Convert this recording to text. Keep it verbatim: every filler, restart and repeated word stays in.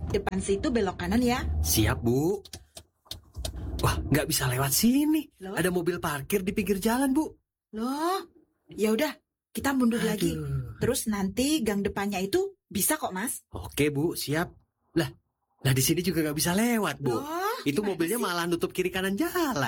depan situ belok kanan ya. Siap, Bu. Wah, nggak bisa lewat sini. Loh? Ada mobil parkir di pinggir jalan, Bu. Loh, ya udah, kita mundur Aduh. lagi. Terus nanti gang depannya itu bisa kok, Mas. Oke, Bu, siap. Lah, lah di sini juga nggak bisa lewat, Bu. Loh, Itu gimana mobilnya sih? malah nutup kiri kanan jalan.